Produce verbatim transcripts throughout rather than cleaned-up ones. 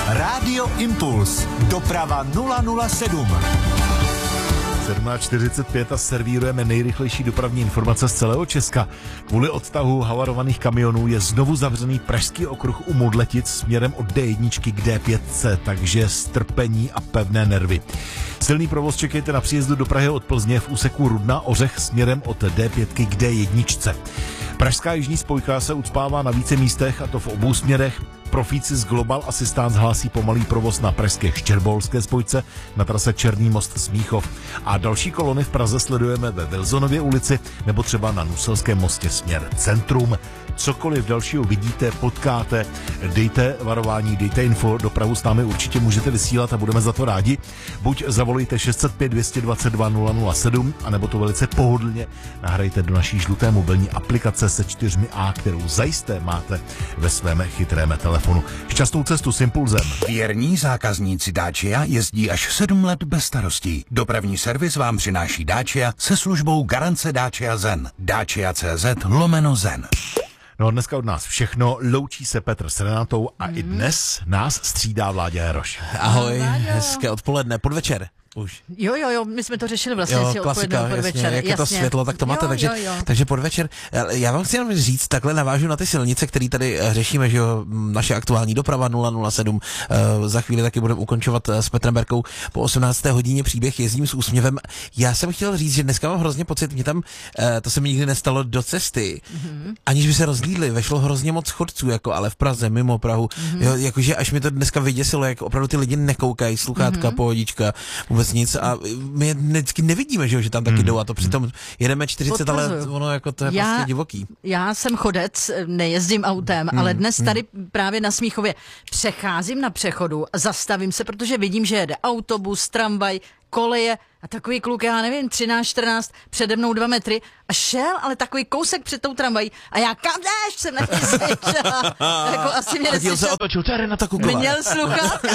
Rádio Impuls. Doprava nula nula sedm. sedmnáct čtyřicet pět a servírujeme nejrychlejší dopravní informace z celého Česka. Kvůli odtahu havarovaných kamionů je znovu zavřený pražský okruh u Modletic směrem od D jedna k D pět, takže strpení a pevné nervy. Silný provoz čekejte na příjezdu do Prahy od Plzně v úseku Rudna Ořech směrem od D pět k D jedna. Pražská jižní spojka se ucpává na více místech, a to v obou směrech. Profíci z Global Assistance hlásí pomalý provoz na pražské Štěrbolské spojce na trase Černý most Smíchov. A další kolony v Praze sledujeme ve Wilsonově ulici nebo třeba na Nuselském mostě směr centrum. Cokoliv dalšího vidíte, potkáte, dejte varování, dejte info, dopravu s námi určitě můžete vysílat a budeme za to rádi. Buď zavolejte šest set pět, dvě stě dvacet dva, nula nula sedm, anebo to velice pohodlně nahrajte do naší žluté mobilní aplikace se čtyřmi A, kterou zajisté máte ve svém chytrém telefonu. Šťastnou cestu s Impulzem. Věrní zákazníci Dacia jezdí až sedm let bez starostí. Dopravní servis vám přináší Dacia se službou garance Dacia Zen. Dacia tečka cé zet lomeno Zen. No dneska od nás všechno, loučí se Petr s Renatou a mm. i dnes nás střídá Vláďa Jaroš. Ahoj, hezké odpoledne, podvečer. Už. Jo, jo, jo, my jsme to řešili vlastně. Jo, klasika, jasně, jak je to světlo, tak to máte, jo, takže, jo, jo. takže podvečer. Já vám chci jenom říct, takhle navážu na ty silnice, které tady řešíme, že jo, naše aktuální doprava nula nula sedm, za chvíli taky budeme ukončovat s Petrem Berkou po osmnácté hodině příběh Jezdím s úsměvem. Já jsem chtěl říct, že dneska mám hrozně pocit, mě tam, to se mi nikdy nestalo do cesty, mm-hmm. aniž by se rozlídli, vešlo hrozně moc chodců, jako, ale v Praze, mimo Prahu, mm-hmm. jo, jakože až mi to dneska vyděsilo, jak opravdu ty lidi nekoukají, sluchátka, mm-hmm. pohodička, vůbec nic a my vždycky nevidíme, že, že tam taky hmm. jdou a to přitom jedeme čtyřicet, ale ono jako to je já, prostě divoký. Já jsem chodec, nejezdím autem, hmm. ale dnes tady hmm. právě na Smíchově přecházím na přechodu, zastavím se, protože vidím, že jede autobus, tramvaj, koleje a takový kluk, já nevím, třináct, čtrnáct, přede mnou dva metry a šel, ale takový kousek před tou tramvají a já kam jdeš, jsem na něj slyšela. Jako asi mě neslyšel. se otočil, to je Renata Kuklová. Měl sluchátka,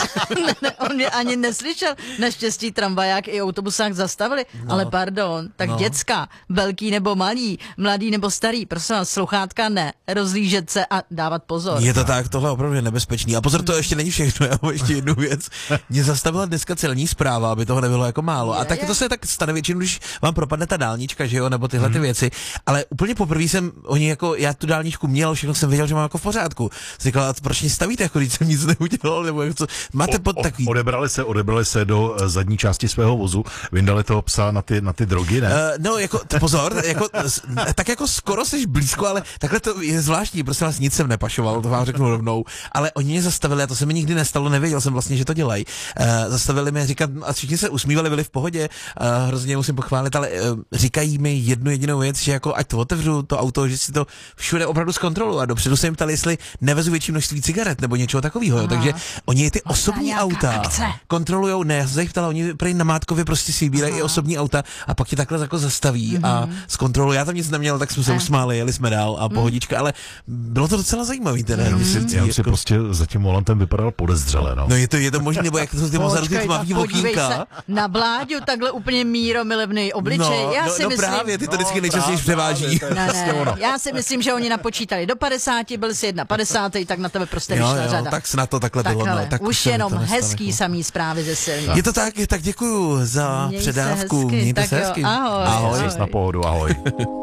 on mě ani neslyšel. Naštěstí tramvaják i autobusák zastavili, no. ale pardon, tak no. děcka, velký nebo malý, mladý nebo starý, prosím vás, sluchátka ne, rozlížet se a dávat pozor. Je to tak, tohle opravdu je nebezpečný. A pozor, to ještě není všechno, já mám ještě jednu věc. Mě zastavila dneska celní správa, aby toho nebylo jako málo. A tak to se tak stane většinou, když vám propadne ta dálnička, že jo, nebo tyhle ty věci. Ale úplně poprvé jsem oni jako, já tu dálničku měl, všechno jsem věděl, že mám jako v pořádku. Říkala, proč mě stavíte, jako když jsem nic neudělal, nebo jako co, máte pod takový. Odebrali se, odebrali se do zadní části svého vozu, vyndali toho psa na ty, na ty drogy, ne? Uh, no, jako, pozor, jako, tak jako skoro jsi blízko, ale takhle to je zvláštní, prostě vás nic jsem nepašoval, to vám řeknu rovnou. Ale oni mě zastavili, a to se mi nikdy nestalo, nevěděl jsem vlastně, že to dělají. Uh, zastavili mě, říkat, a všichni se usmívali, byli v pohodě. Uh, hrozně musím pochválit, ale uh, říkají mi jednu jedinou věc, že jako ať to otevřu, to auto, že si to všude opravdu zkontroluji. A dopředu se jim ptali, jestli nevezu větší množství cigaret nebo něčeho takového. Takže oni ty osobní auta akce. kontrolujou, ne, já jsem se jich ptala, oni prý na Mátkově prostě si vybírají i osobní auta a pak ti takhle jako zastaví mm-hmm. a zkontrolují. Já tam nic neměl, tak jsme se usmáli, jeli jsme dál a pohodička, ale bylo to docela zajímavý ten mm-hmm. Já si jako... prostě za tím volantem vypadal podezřele, no. No je to, je to možné, nebo jak to jsou ty mozarky tmavý okýnka. Na Bláďu takhle úplně míromilevný obličej. No, já no, si no myslím, právě, ty to vždycky nejčastěji převáží. Ne, ne, já si myslím, že oni napočítali do padesáti, byl si padesát jedna, tak na tebe prostě vyšla řada. Tak snad to takhle tak bylo. Ale, no, tak už jenom hezký samý zprávy ze silnic. Je to tak, tak děkuju za Měj předávku. Se hezky. Mějte tak se hezky. Jo, ahoj. Ahoj. Na pohodu, ahoj.